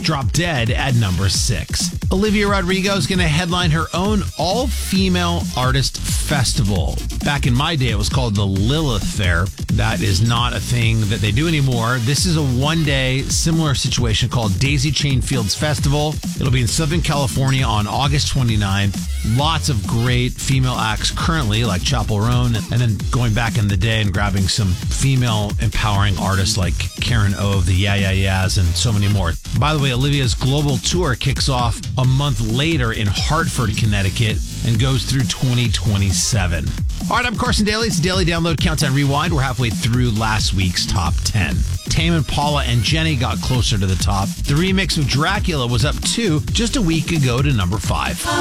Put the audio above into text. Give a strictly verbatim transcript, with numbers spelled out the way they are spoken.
dropped dead at number six. Olivia Rodrigo is going to headline her own all-female artist festival. Back in my day, it was called the Lilith Fair. That is not a thing that they do anymore. This is a one-day similar situation called Daisy Chain Fields Festival. It'll be in Southern California on August twenty-ninth. Lots of great female acts currently, like Chappell Roan, and then going back in the day and grabbing some female empowering artists like Karen O of the Yeah Yeah Yeahs and so many more. By the way, Olivia's global tour kicks off a month later in Hartford, Connecticut, and goes through twenty twenty-seven. All right, I'm Carson Daly. It's Daily Download Countdown Rewind. We're halfway through last week's top ten. Tame Impala and Jenny got closer to the top. The remix of Dracula was up two just a week ago to number five.